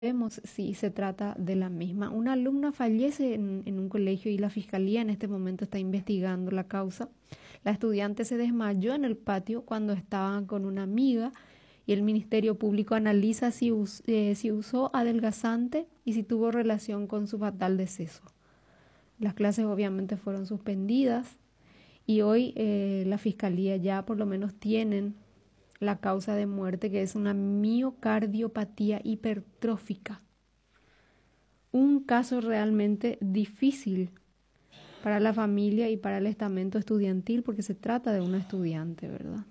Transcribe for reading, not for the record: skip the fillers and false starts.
Vemos si se trata de la misma. Una alumna fallece en un colegio y la fiscalía en este momento está investigando la causa. La estudiante se desmayó en el patio cuando estaba con una amiga y el Ministerio Público analiza si usó adelgazante y si tuvo relación con su fatal deceso. Las clases obviamente fueron suspendidas y hoy la fiscalía ya por lo menos tienen la causa de muerte, que es una miocardiopatía hipertrófica. Un caso realmente difícil para la familia y para el estamento estudiantil porque se trata de una estudiante, ¿verdad?